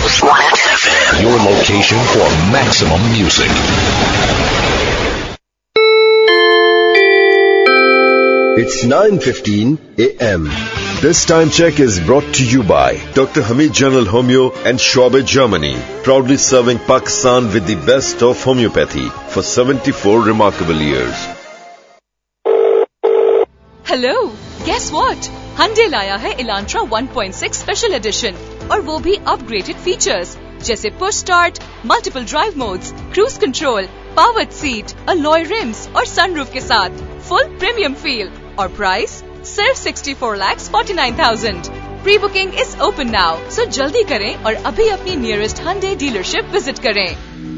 Your location for maximum music. It's 9:15 a.m. This time check is brought to you by Dr. Hamid General Homeo and Schwabe Germany, proudly serving Pakistan with the best of homeopathy for 74 remarkable years. Hello, guess what? Hyundai लाया है Elantra 1.6 special edition और वो भी upgraded features जैसे push start, multiple drive modes, cruise control, powered seat, alloy RIMS और sunroof के साथ full premium feel और प्राइस सिर्फ 64,49,000. Pre booking is open now, सो जल्दी करें और अभी अपनी नियरेस्ट Hyundai डीलरशिप विजिट करें.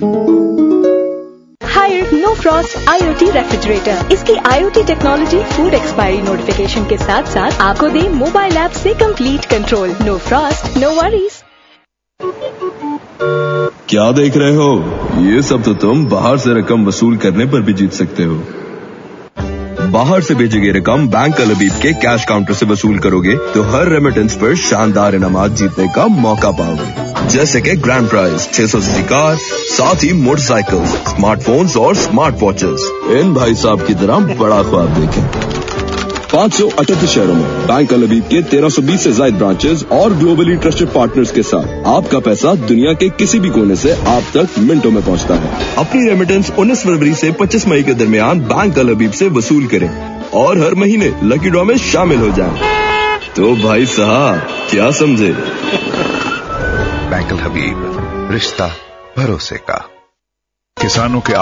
Higher no Frost IoT refrigerator. इसकी IoT technology food expiry notification के साथ साथ आपको दे मोबाइल ऐप से complete control. No Frost, no worries. क्या देख रहे हो? ये सब तो तुम बाहर से रकम वसूल करने पर भी जीत सकते हो. बाहर से भेजी गई रकम बैंक अल-हबीब के कैश काउंटर से वसूल करोगे तो हर रेमिटेंस पर शानदार इनामात जीतने का मौका पाओगे, जैसे कि ग्रैंड प्राइज 600 सीसी कार, साथ ही मोटरसाइकिल, स्मार्टफोन्स और स्मार्ट वॉचेस. इन भाई साहब की तरह बड़ा ख्वाब देखें. 538 शहरों में बैंक अल-हबीब के 1320 से ज्यादा ब्रांचेस और ग्लोबली ट्रस्टेड पार्टनर्स के साथ आपका पैसा दुनिया के किसी भी कोने से आप तक मिनटों में पहुंचता है. अपनी रेमिटेंस 19 फरवरी से 25 मई के दरमियान बैंक अल-हबीब से वसूल करें और हर महीने लकी ड्रॉ में शामिल हो जाएं. तो भाई साहब क्या समझे? बैंक अल-हबीब, रिश्ता भरोसे का. किसानों के